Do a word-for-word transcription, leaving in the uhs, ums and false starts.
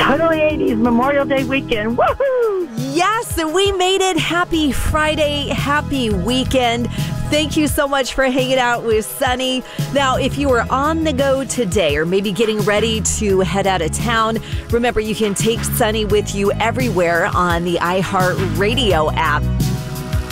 Totally eighties Memorial Day weekend. Woohoo! Yes, we made it. Happy Friday. Happy weekend. Thank you so much for hanging out with Sunny. Now, if you are on the go today or maybe getting ready to head out of town, remember you can take Sunny with you everywhere on the iHeartRadio app.